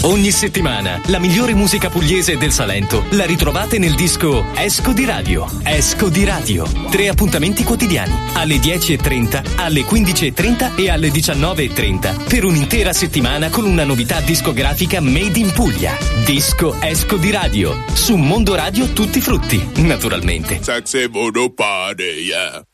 Ogni settimana la migliore musica pugliese del Salento la ritrovate nel disco Esco di Radio. Esco di Radio. 3 appuntamenti quotidiani alle 10:30, alle 15:30 e alle 19:30 per un'intera settimana con una novità discografica made in Puglia. Disco Esco di Radio su Mondo Radio Tutti Frutti, naturalmente. Sexy voodoo party, yeah.